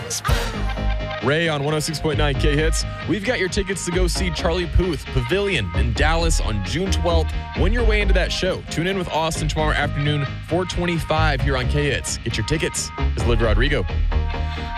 Ray on 106.9 K-Hits. We've got your tickets to go see Charlie Puth Pavilion in Dallas on June 12th. Win your way into that show. Tune in with Austin tomorrow afternoon, 4:25 here on K-Hits. Get your tickets. This is Olivia Rodrigo.